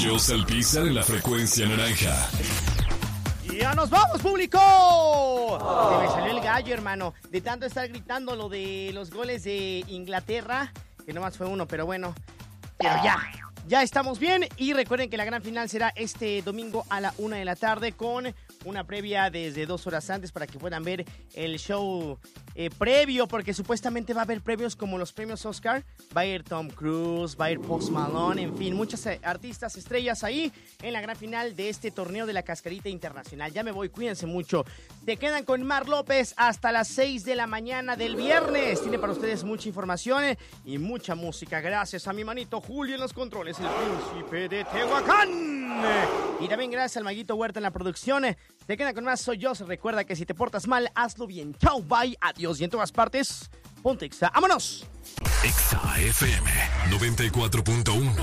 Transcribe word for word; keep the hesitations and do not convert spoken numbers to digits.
Joss Alpizar en la frecuencia naranja. ¡Ya nos vamos, público! Oh. Se me salió el gallo, hermano, de tanto estar gritando lo de los goles de Inglaterra, que nomás fue uno, pero bueno, pero ya, ya estamos bien. Y recuerden que la gran final será este domingo a la una de la tarde con una previa desde dos horas antes para que puedan ver el show eh, previo, porque supuestamente va a haber premios como los premios Oscar. Va a ir Tom Cruise, va a ir Post Malone, en fin, muchas eh, artistas estrellas ahí en la gran final de este torneo de la Cascarita Internacional. Ya me voy, cuídense mucho. Te quedan con Mar López hasta las seis de la mañana del viernes. Tiene para ustedes mucha información y mucha música. Gracias a mi manito Julio en los controles, el príncipe de Tehuacán. Y también gracias al Maguito Huerta en la producción. Te quedan con más, soy yo. Recuerda que si te portas mal, hazlo bien. Chau, bye, adiós. Y en todas partes, ponte Exa. ¡Vámonos! Exa F M noventa y cuatro punto uno.